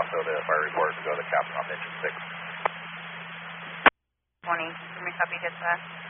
also the fire report to go to the captain on engine 6. 20, can we copy dispatch?